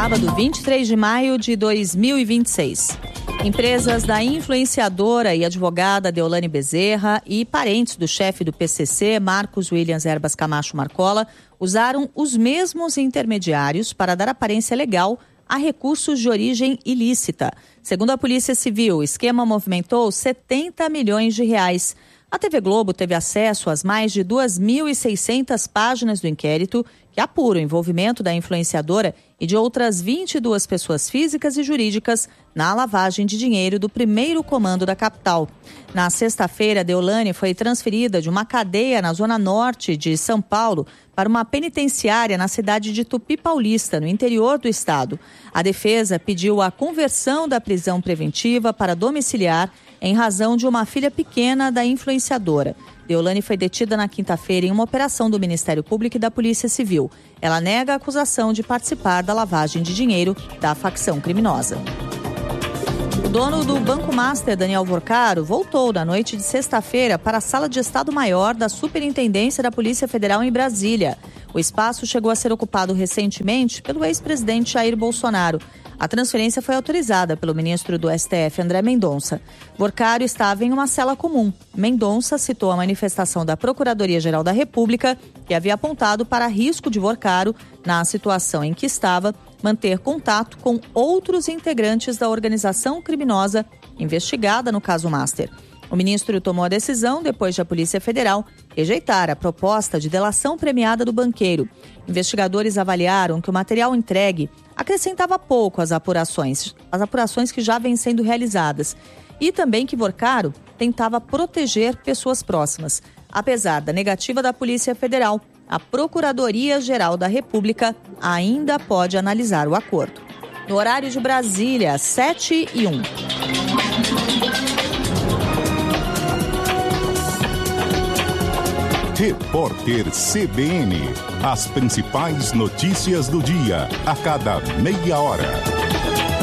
sábado, 23 de maio de 2026. Empresas da influenciadora e advogada Deolane Bezerra e parentes do chefe do PCC, Marcos Williams Erbas Camacho Marcola, usaram os mesmos intermediários para dar aparência legal a recursos de origem ilícita. Segundo a Polícia Civil, o esquema movimentou 70 milhões de reais. A TV Globo teve acesso às mais de 2.600 páginas do inquérito que apura o envolvimento da influenciadora e de outras 22 pessoas físicas e jurídicas na lavagem de dinheiro do primeiro comando da capital. Na sexta-feira, Deolane foi transferida de uma cadeia na zona norte de São Paulo para uma penitenciária na cidade de Tupi Paulista, no interior do estado. A defesa pediu a conversão da prisão preventiva para domiciliar em razão de uma filha pequena da influenciadora. Deolane foi detida na quinta-feira em uma operação do Ministério Público e da Polícia Civil. Ela nega a acusação de participar da lavagem de dinheiro da facção criminosa. O dono do Banco Master, Daniel Vorcaro, voltou na noite de sexta-feira para a Sala de Estado-Maior da Superintendência da Polícia Federal em Brasília. O espaço chegou a ser ocupado recentemente pelo ex-presidente Jair Bolsonaro. A transferência foi autorizada pelo ministro do STF, André Mendonça. Vorcaro estava em uma cela comum. Mendonça citou a manifestação da Procuradoria-Geral da República, que havia apontado para risco de Vorcaro, na situação em que estava, manter contato com outros integrantes da organização criminosa investigada no caso Master. O ministro tomou a decisão depois de a Polícia Federal rejeitar a proposta de delação premiada do banqueiro. Investigadores avaliaram que o material entregue acrescentava pouco às apurações que já vêm sendo realizadas, e também que Vorcaro tentava proteger pessoas próximas. Apesar da negativa da Polícia Federal, a Procuradoria-Geral da República ainda pode analisar o acordo. No horário de Brasília, 7h01. Repórter CBN. As principais notícias do dia, a cada meia hora.